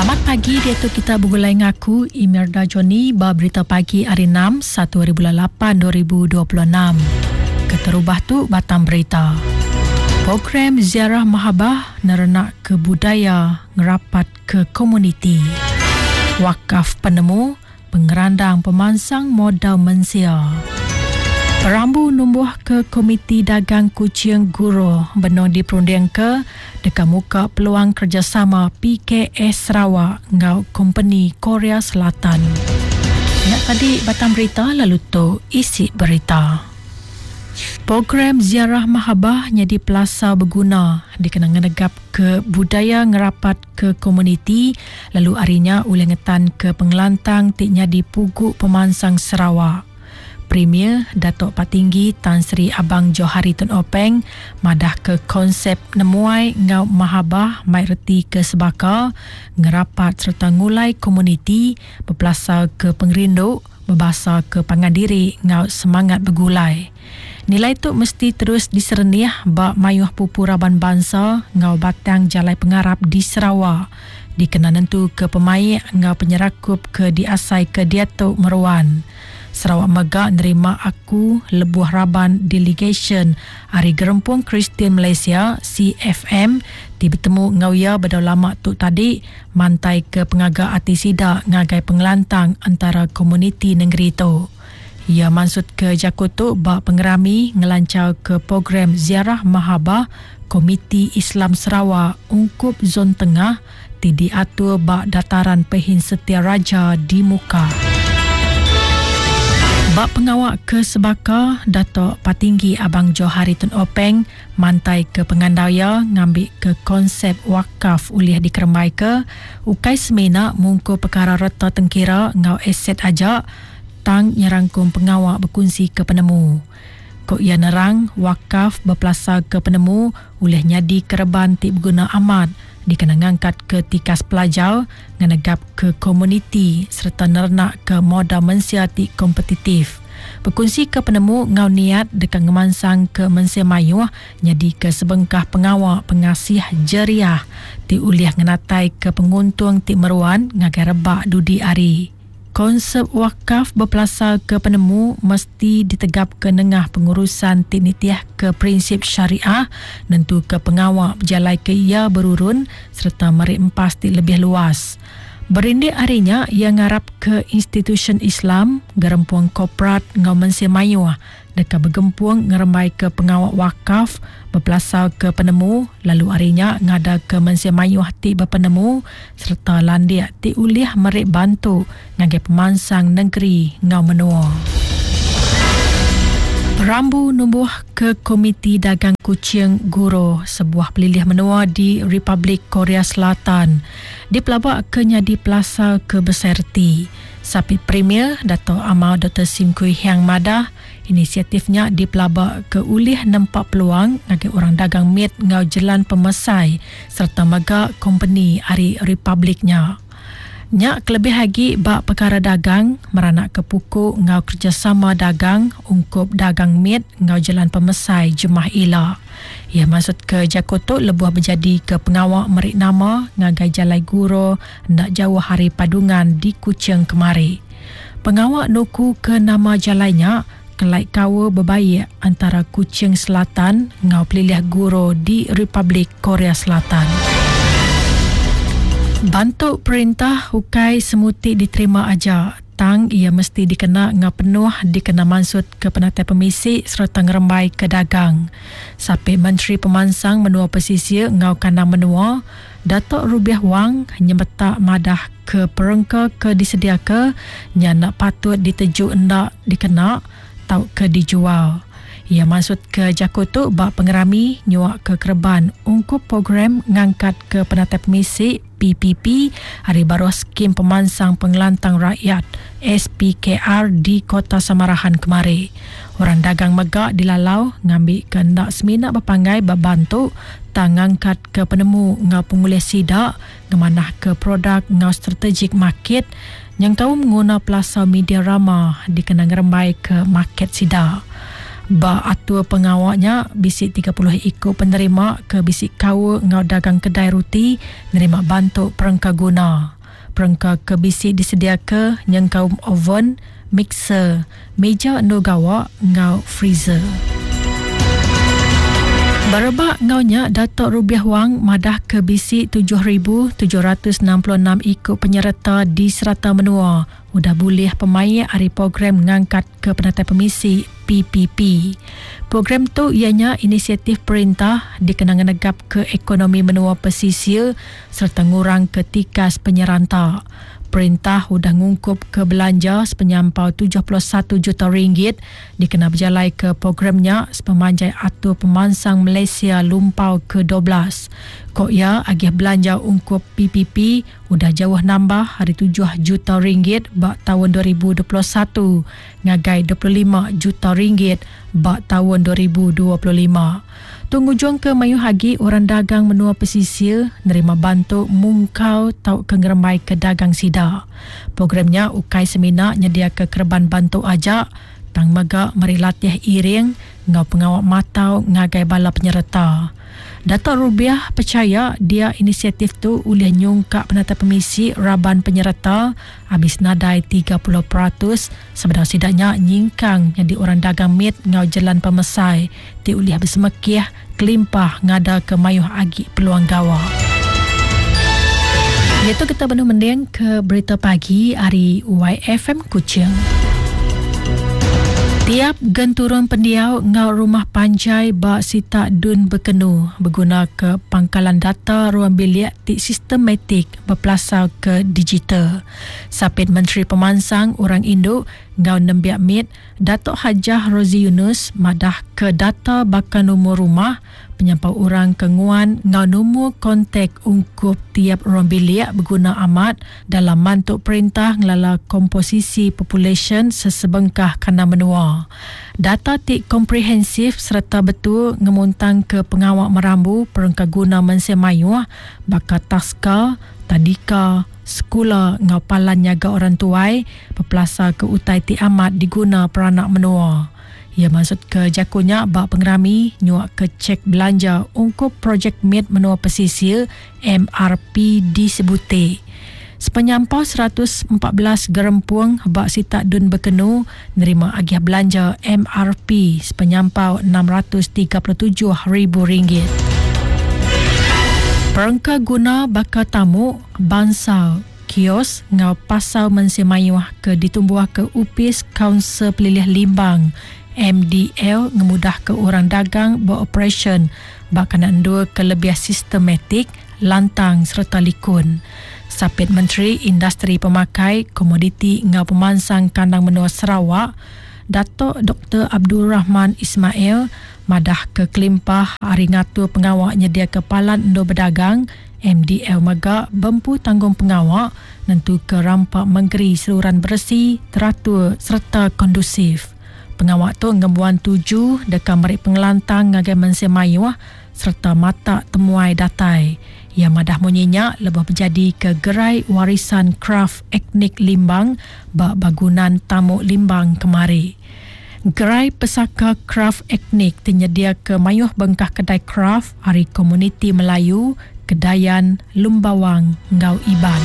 Selamat pagi, dia tu kita bergulai ngaku Imelda Joni ba berita pagi hari 6 1 bulan 8 2026. Keterubah tu batang berita. Program ziarah mahabah nerenak ke budaya ngerapat ke komuniti. Wakaf penemu pengerandang pemansang modal Malaysia. Perambu numbuh ke Komiti Dagang Kuching Guru benong diperunding ke dekat muka peluang kerjasama PKS Sarawak ngau company Korea Selatan. Nak tadi batang berita lalu tu isi berita. Program ziarah mahabah jadi pelasa berguna dikenang negap ke budaya ngerapat ke komuniti lalu harinya ulengetan ke pengelantang tiknya di Puguk Pemansang Sarawak. Premier Datuk Patinggi Tan Sri Abang Johari Tun Openg madah ke konsep nemuai ngau mahabah mai reti ke sebaka ngerapat serta ngulai komuniti berpelasa ke pengerinduk berbahasa ke pangandiri ngau semangat bergulai. Nilai tu mesti terus disereniah bak mayuh pupuraban bangsa ngau batang jalai pengarap di Sarawak dikena nentu ke pemain ngau penyerakup ke diasai ke Datuk Meruan. Sarawak Megak nerima aku lebuh raban delegation Hari Gerempung Kristian Malaysia CFM di bertemu ngauya bedau lama tu tadi mantai ke pengaga ati sida ngagai pengelantang antara komuniti negeri tu. Ia maksud ke Jakutu bak pengerami ngelancau ke program ziarah mahabah Komiti Islam Sarawak ungkup zon tengah ti diatur bak dataran Pehin Setia Raja di Muka. Bak pengawak ke sebaka Datuk Patinggi Abang Johari Tun Openg mantai ke pengandaya ngambil ke konsep wakaf ulih dikerembai ke ukai semena mungku perkara reta tengkira ngau aset ajak tang nyerangkum pengawak berkongsi ke penemu. Kok ia nerang wakaf berpelasa ke penemu ulih nyadi kereban ti berguna amat dikena ngangkat ke tikas pelajar ngenegap ke komuniti serta nernak ke modal mensiati kompetitif. Berkongsi ke penemu ngau niat dekat ngemansang ke Malaysia Mayuh nyadi ke sebengkah pengawak pengasih jeriah ti uliah ngenatai ke penguntung ti meruan ngagai rebak dudi ari. Konsep wakaf berpelasa ke penemu mesti ditegap ke nengah pengurusan tinitiah ke prinsip syariah nentu ke pengawak berjalai ke ia berurun serta merik empas ti lebih luas. Berindik harinya ia ngarap ke institusi Islam gerempuang korporat ngau Malaysia Mayuh dekat bergempuang ngerembai ke pengawak wakaf berpelasa ke penemu lalu harinya ngada ke Malaysia Mayuh ti berpenemu serta landiak ti uliah merik bantu ngagai pemansang negeri ngau menua. Perambu numbuh ke Komiti Dagang Kuching Guru sebuah pelilih menua di Republik Korea Selatan dipelabak ke nyadi pelasa ke Beserti. Sapit Premier Dato' Amal Dr. Sim Kui Hiang madah inisiatifnya dipelabak ke ulih nampak peluang ngagai orang dagang mit ngau jelan pemesai serta megak company hari Republiknya. Nyak kelebih lagi bak perkara dagang meranak ke pukuk ngau kerjasama dagang ungkup dagang mit ngau jalan pemesai Jumah Ila. Ia maksud ke Jakoto lebuh berjadi ke pengawak merik nama ngagai jalai guru nak jauh hari padungan di Kuching kemari. Pengawak nuku ke nama jalainya kelai kawa berbaik antara Kuching Selatan ngau pelilih guru di Republik Korea Selatan. Bantuk perintah hukai semutik diterima aja. Tang ia mesti dikena ngau penuh dikena mansut ke penatai pemisik serta ngerembai ke dagang. Sampai Menteri Pemansang Menua Pesisir ngau kandang menua, Datuk Rubiah Wang nyemetak madah ke perengka ke disedia ke yang nak patut ditejuk endak dikena tau ke dijual. Ia maksud ke Jakutu bak pengerami nyuak ke Kereban ungkup program ngangkat ke penatai pemisik PPP Hari Baru Skim Pemansang Pengelantang Rakyat SPKR di Kota Samarahan kemari. Orang dagang megak dilalau ngambil kendak semina berpanggai berbantu tang ngangkat ke penemu ngau pengulih sidak ngemanah ke produk ngau strategik market yang kau mengguna pelasa media rama dikenang rembai ke market sidak. Ba atua pengawaknya bisik 30 ikut penerima ke bisik kawa ngau dagang kedai roti nerima bantuk perengka guna. Perengka ke bisik disediakan nyengkau oven, mixer, meja endo gawak ngau freezer. Barebak ngaunya Datuk Rubiah Wang madah ke bisik 7,766 ikut penyerta di Serata Menua. Udah boleh pemain hari program mengangkat ke Penatai Permisi PPP. Program tu ianya inisiatif perintah dikenangan negap ke ekonomi menua pesisir serta ngurang ke tikas penyeranta. Perintah sudah ngungkup ke belanja sepenyampau 71 juta ringgit dikena berjalai ke programnya sepemanjai atur pemansang Malaysia lumpau ke-12. Kok ya agih belanja ungkup PPP sudah jauh nambah hari 7 juta ringgit bak tahun 2021 ngagai 25 juta ringgit bak tahun 2025. Tunggujung ke Mayu Hagi orang dagang menua pesisir nerima bantuk mungkau tau kengeremai ke dagang sidak. Programnya ukai seminar nyedia ke kerban bantuk ajak tang mega mari latih iring ngau pengawak matau ngagai bala penyerta. Datuk Rubiah percaya dia inisiatif tu ulih nyungkak Penatai Permisi raban penyerta habis nadai 30% sebenarnya sidaknya nyingkang yang di orang dagang mit ngau jalan pemesai ti ulih bersemekih kelimpah ngada ke mayuh agi peluang gawa. Iaitu kita benar mending ke berita pagi hari YFM Kuching. Tiap genturun pendiau ngau rumah panjai bak sita dun berkenu berguna ke pangkalan data ruang bilik ti sistematik berpelasau ke digital. Sapit Menteri Pemansang Orang Induk ngau nembiak mit Datuk Hajah Rozi Yunus madah ke data bakal nombor rumah penyampau orang kenguan ngau nombor kontak ungkup tiap ruang bilik berguna amat dalam mantuk perintah ngelala komposisi population sesebengkah kana menua. Data tik komprehensif serta betul ngemuntang ke pengawak merambu perengka guna mensemayuh bakat taska, tadika, sekula ngapalan nyaga orang tuai pepelasa ke utai ti amat diguna peranak menua. Ia maksud ke jakunya bak pengerami nyuak ke cek belanja ungkup projek MIT menua pesisir MRP disebute. Sepenyampau 114 gerempuang bak sitak dun berkenu nerima agih belanja MRP sepenyampau RM637,000. Perengka guna bakal tamu bansau kios ngau pasau mensemayuah ke ditumbuh ke upis Kaunsil Pelilih Limbang MDL ngemudah ke orang dagang beroperasi bakal dua kelebihan sistematik lantang serta likun. Sapit Menteri Industri Pemakai Komoditi ngau pemansang kandang menua Sarawak Datuk Dr. Abdul Rahman Ismail madah ke kelimpah hari ngatur pengawak nyedia kepalan endo berdagang MDL Mega bempu tanggung pengawak nentu ke rampak menggeri seluruhan bersih, teratur serta kondusif. Pengawak tu ngembuan 7 dekat merik pengelantang ngagai mensemayuah serta mata temuai datai. Ia madah munyinya lebih berjadi ke gerai warisan kraft etnik Limbang bak bagunan tamu Limbang kemari. Gerai pesaka kraft etnik tenyedia ke mayuh bengkah kedai kraft hari komuniti Melayu, Kedayan, Lumbawang, Ngau Iban.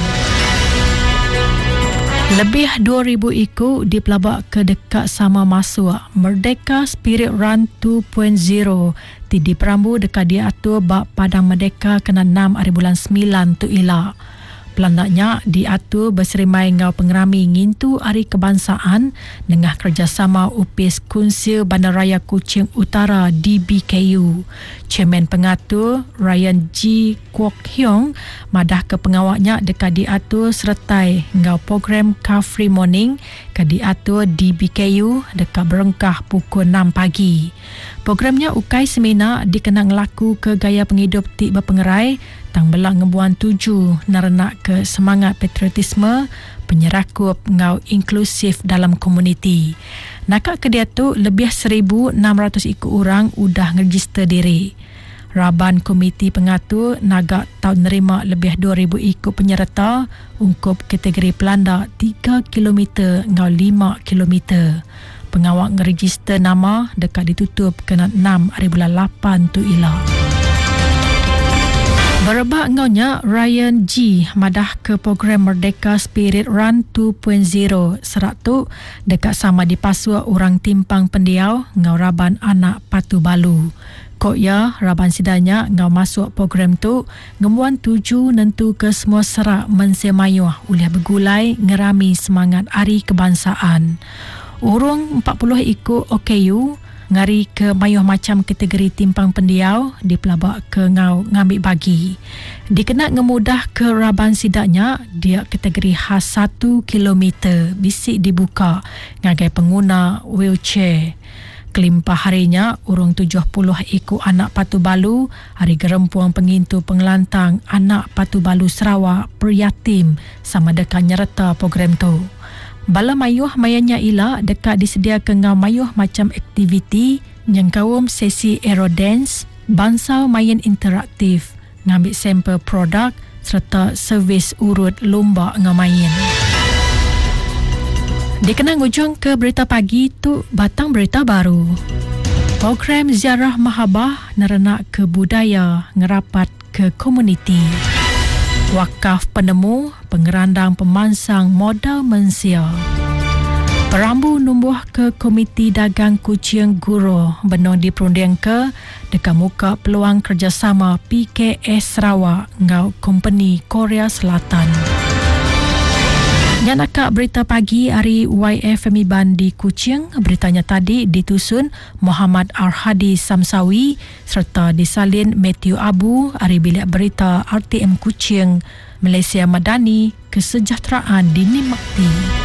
Lebih 2,000 ikut dipelabak ke dekat sama masuk Merdeka Spirit Run 2.0 di perambu dekat dia atur bak Padang Merdeka kena 6 hari bulan 9 tu ilak. Pelandaknya diatur berserimai ngau pengerami ngintu Hari Kebangsaan dengan kerjasama Upis Kunsil Bandaraya Kuching Utara DBKU. Chairman pengatur Ryan G. Kwok Hyong madah ke pengawaknya dekat diatur sertai ngau program Car Free Morning ke diatur DBKU dekat berengkah pukul 6 pagi. Programnya ukai seminar dikenang laku ke gaya penghidup tik berpengerai tang belak ngebuan 7 narenak ke semangat patriotisme penyerakup ngau inklusif dalam komuniti. Nakak ke dia tu lebih 1,600 ikut orang udah ngeregister diri. Raban komiti pengatur nagak tahun nerima lebih 2,000 ikut penyerta ungkup kategori pelanda 3 km ngau 5 km. Pengawak register nama dekat ditutup kena 6 hari bulan 8 tu ilah. Berebak ngaunya Ryan G madah ke program Merdeka Spirit Run 2.0 serak tu dekat sama di Pasua orang timpang pendiau ngau raban anak Patu Balu. Kok ya raban sidanya ngau masuk program tu ngemuan tuju nentu ke semua serak mensemayuh uliah bergulai ngerami semangat hari kebangsaan. Urung 40 ikut OKU ngari ke mayuh macam kategori timpang pendiau di pelabak ke ngau ngambil bagi. Dikenal ngemudah ke raban sidaknya dia kategori khas 1 kilometer bisik dibuka ngagai pengguna wheelchair. Kelimpah harinya urung 70 ikut anak Patu Balu hari gerempuang pengintu pengelantang anak Patu Balu Sarawak peryatim sama dekat nyerta program tu. Bala mayuh mayanya ila dekat disediakan ngau mayuh macam aktiviti yang kawum sesi aerodance, bansau main interaktif, ngambil sampel produk serta servis urut lomba ngau main. Dikenang ujung ke berita pagi tu batang berita baru. Program ziarah mahabah nerenak ke budaya ngerapat ke komuniti. Wakaf penemu pengerandang pemansang modal Malaysia. Perambu numbuh ke Komiti Dagang Kuching Guru benong diperunding ke dekat muka peluang kerjasama PKS Sarawak ngau company Korea Selatan. Yang nakak berita pagi hari YFM Iban di Kuching, beritanya tadi ditusun Muhammad Arhadi Samsawi serta disalin Matthew Abu hari bilik berita RTM Kuching, Malaysia Madani, Kesejahteraan Dini Makti.